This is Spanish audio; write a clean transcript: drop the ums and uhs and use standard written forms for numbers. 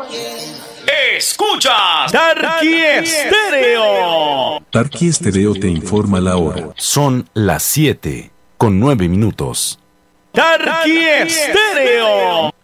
Escuchas Tarqui Estéreo. Tarqui Estéreo te informa la hora. Son las 7:09. Tarqui Estéreo.